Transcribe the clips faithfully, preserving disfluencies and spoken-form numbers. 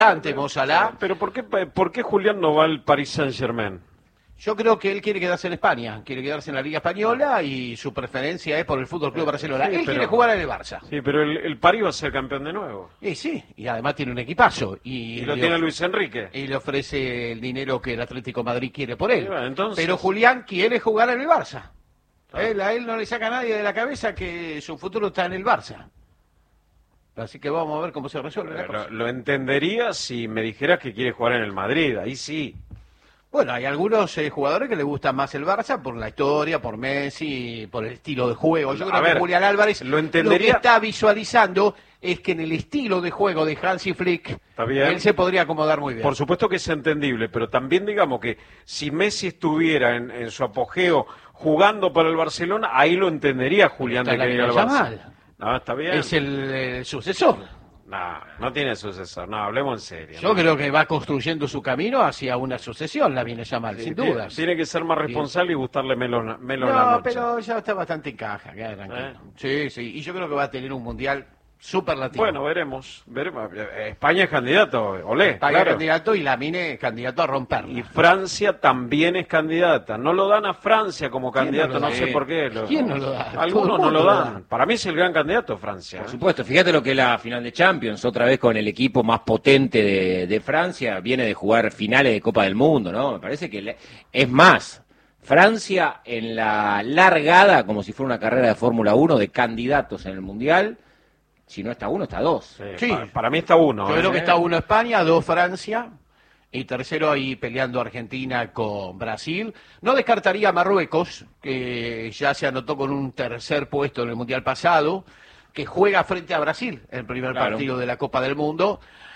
ante Mo Salah. Pero ¿por qué, ¿por qué Julián no va al Paris Saint-Germain? Yo creo que él quiere quedarse en España, quiere quedarse en la Liga Española y su preferencia es por el Fútbol Club Barcelona. Sí, él pero, quiere jugar en el Barça. Sí, pero el, el Paris va a ser campeón de nuevo. Y sí, y además tiene un equipazo. Y, y lo tiene Luis Enrique. Y le ofrece el dinero que el Atlético de Madrid quiere por él. Sí, bueno, entonces... Pero Julián quiere jugar en el Barça. Ah. Él, a él no le saca a nadie de la cabeza que su futuro está en el Barça. Así que vamos a ver cómo se resuelve la cosa. Lo, lo entendería si me dijeras que quiere jugar en el Madrid, ahí sí. Bueno, hay algunos eh, jugadores que les gusta más el Barça por la historia, por Messi, por el estilo de juego. Yo creo a ver, que Julián Álvarez lo, entendería... lo que está visualizando es que en el estilo de juego de Hansi Flick, él se podría acomodar muy bien. Por supuesto que es entendible, pero también digamos que si Messi estuviera en, en su apogeo jugando para el Barcelona, ahí lo entendería Julián de querer ir al Barça. No, está bien. Es el, el sucesor. No, no tiene sucesor. No, hablemos en serio. Yo no. creo que va construyendo su camino hacia una sucesión, la viene Yamal, sí, sin tiene, dudas. Tiene que ser más responsable y gustarle menos menos no, la noche. pero ya está bastante en caja, queda tranquilo. ¿Eh? Sí, sí, y yo creo que va a tener un mundial superlativo. Bueno, veremos, veremos. España es candidato, olé. España claro. es candidato y la Mine es candidato a romperla. Y Francia también es candidata. No lo dan a Francia como candidato, no, no sé por qué. Lo, ¿Quién no lo da? Algunos no lo dan. da. Para mí es el gran candidato Francia. Por supuesto, fíjate lo que es la final de Champions, otra vez con el equipo más potente de, de Francia, viene de jugar finales de Copa del Mundo, ¿no? Me parece que le... es más. Francia en la largada, como si fuera una carrera de Fórmula uno, de candidatos en el Mundial. Si no está uno, está dos. Sí, sí. Para, para mí está uno. Yo ¿eh? creo que está uno España, dos Francia y tercero ahí peleando Argentina con Brasil. No descartaría a Marruecos, que ya se anotó con un tercer puesto en el Mundial pasado, que juega frente a Brasil en el primer claro. partido de la Copa del Mundo.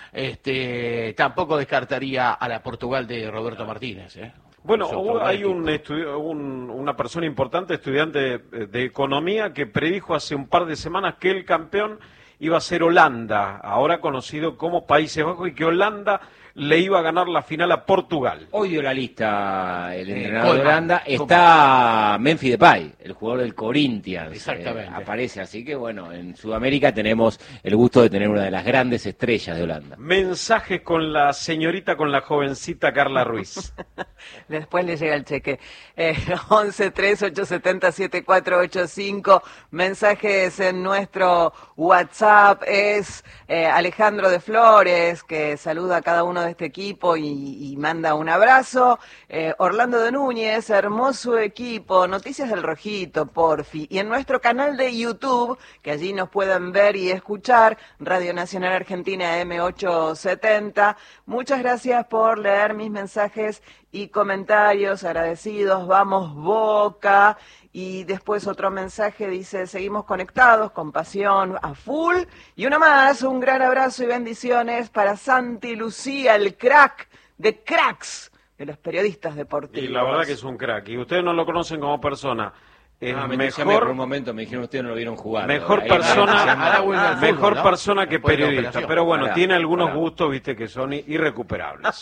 Este, tampoco descartaría a la Portugal de Roberto Martínez, ¿eh? Bueno, hay un un, una persona importante, estudiante de, de economía, que predijo hace un par de semanas que el campeón iba a ser Holanda, ahora conocido como Países Bajos, y que Holanda le iba a ganar la final a Portugal. Hoy dio la lista el entrenador eh, de Holanda, está Memphis Depay, el jugador del Corinthians. Exactamente. Eh, aparece, así que bueno, en Sudamérica tenemos el gusto de tener una de las grandes estrellas de Holanda. Mensajes con la señorita, con la jovencita Carla Ruiz. Después le llega el cheque. Eh, once tres ocho siete cero siete cuatro ocho cinco. Mensajes en nuestro WhatsApp. Es eh, Alejandro de Flores, que saluda a cada uno de este equipo y, y manda un abrazo. Eh, Orlando de Núñez, hermoso equipo. Noticias del Rojito, porfi. Y en nuestro canal de YouTube, que allí nos pueden ver y escuchar, Radio Nacional Argentina M ochocientos setenta. Muchas gracias por leer mis mensajes y comentarios, agradecidos, vamos Boca. Y después otro mensaje dice, seguimos conectados, con pasión a full. Y uno más, un gran abrazo y bendiciones para Santi Lucía, el crack de cracks de los periodistas deportivos. Y la verdad que es un crack, y ustedes no lo conocen como persona. Es ah, mejor por un momento me dijeron ustedes no lo vieron jugar. Mejor ¿no? persona, ah, mejor fútbol, ¿no? persona que periodista, pero bueno, para, tiene algunos para. gustos, viste, que son irrecuperables.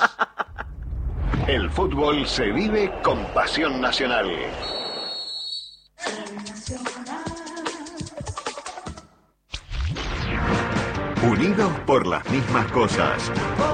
El fútbol se vive con pasión nacional. Unidos por las mismas cosas.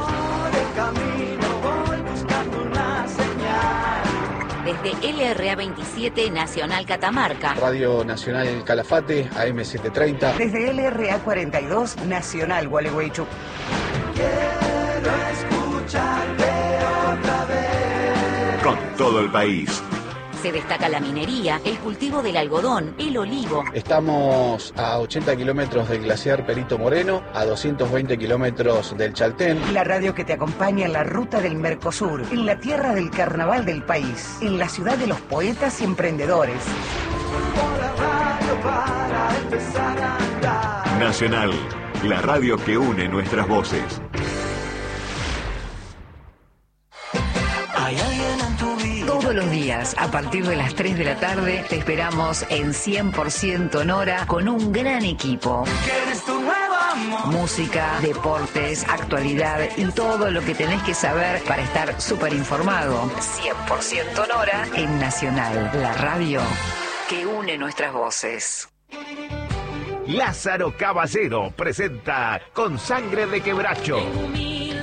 Desde L R A veintisiete Nacional Catamarca. Radio Nacional Calafate, A M setecientos treinta. Desde L R A cuarenta y dos Nacional Gualeguaychú. Quiero escucharte otra vez. Con todo el país. Se destaca la minería, el cultivo del algodón, el olivo. Estamos a ochenta kilómetros del glaciar Perito Moreno, a doscientos veinte kilómetros del Chaltén. La radio que te acompaña en la ruta del Mercosur, en la tierra del carnaval del país, en la ciudad de los poetas y emprendedores. Nacional, la radio que une nuestras voces. Todos los días, a partir de las tres de la tarde, te esperamos en cien por ciento Nora con un gran equipo. Música, deportes, actualidad y todo lo que tenés que saber para estar súper informado. cien por ciento Nora en Nacional, la radio que une nuestras voces. Lázaro Caballero presenta Con Sangre de Quebracho.